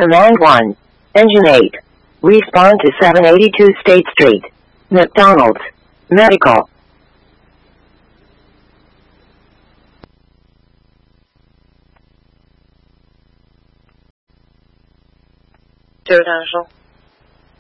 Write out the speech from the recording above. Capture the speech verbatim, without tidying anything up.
Command one. Engine eight. Respond to seven eighty-two State Street. McDonald's. Medical. 这位先生说